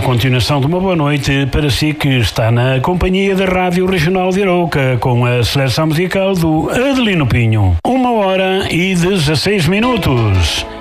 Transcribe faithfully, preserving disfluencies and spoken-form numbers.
continuação de uma boa noite para si que está na companhia da Rádio Regional de Arouca com a seleção musical do Adelino Pinho. Uma hora e dezesseis minutos.